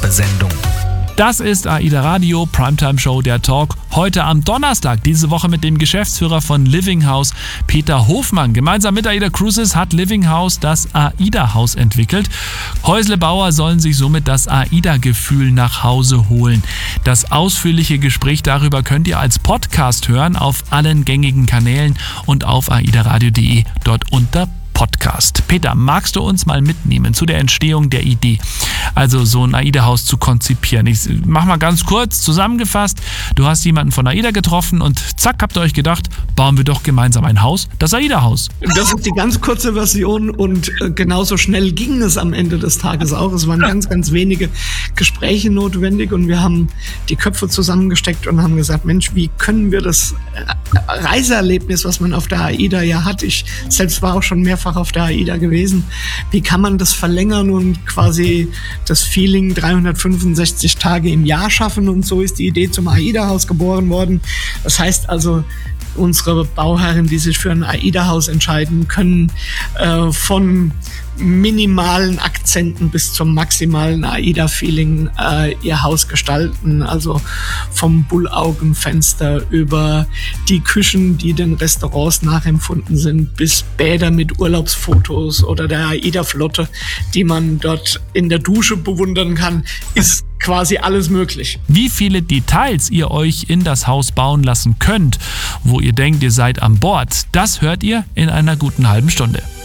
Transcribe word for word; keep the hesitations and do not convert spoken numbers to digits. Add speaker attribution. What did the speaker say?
Speaker 1: Sendung.
Speaker 2: Das ist AIDA Radio, Primetime Show, der Talk. Heute am Donnerstag, diese Woche mit dem Geschäftsführer von Living House, Peter Hofmann. Gemeinsam mit AIDA Cruises hat Living House das AIDA-Haus entwickelt. Häuslebauer sollen sich somit das AIDA-Gefühl nach Hause holen. Das ausführliche Gespräch darüber könnt ihr als Podcast hören auf allen gängigen Kanälen und auf aidaradio punkt de, dort unter Podcast. Peter, magst du uns mal mitnehmen zu der Entstehung der Idee, also so ein AIDA-Haus zu konzipieren? Ich mach mal ganz kurz zusammengefasst. Du hast jemanden von AIDA getroffen und zack, habt ihr euch gedacht, bauen wir doch gemeinsam ein Haus, das AIDA-Haus.
Speaker 3: Das ist die ganz kurze Version und genauso schnell ging es am Ende des Tages auch. Es waren ganz, ganz wenige Gespräche notwendig und wir haben die Köpfe zusammengesteckt und haben gesagt, Mensch, wie können wir das Reiseerlebnis, was man auf der AIDA ja hat, ich selbst war auch schon mehrfach auf der AIDA gewesen. Wie kann man das verlängern und quasi das Feeling dreihundertfünfundsechzig Tage im Jahr schaffen? Und so ist die Idee zum AIDA-Haus geboren worden. Das heißt also, unsere Bauherren, die sich für ein AIDA-Haus entscheiden, können äh, von minimalen Akzenten bis zum maximalen AIDA-Feeling äh, ihr Haus gestalten. Also vom Bullaugenfenster über die Küchen, die den Restaurants nachempfunden sind, bis Bäder mit Urlaubsfotos oder der AIDA-Flotte, die man dort in der Dusche bewundern kann, ist quasi alles möglich.
Speaker 2: Wie viele Details ihr euch in das Haus bauen lassen könnt, wo ihr denkt, ihr seid an Bord, das hört ihr in einer guten halben Stunde.